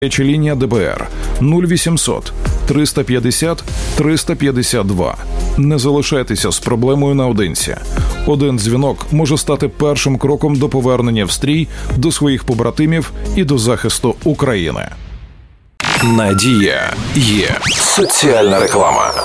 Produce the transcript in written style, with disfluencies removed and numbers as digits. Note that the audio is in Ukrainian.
Гаряча лінія ДБР 0800 350 352. Не залишайтеся з проблемою наодинці. Один дзвінок може стати першим кроком до повернення в стрій, до своїх побратимів і до захисту України. Надія є. Соціальна реклама.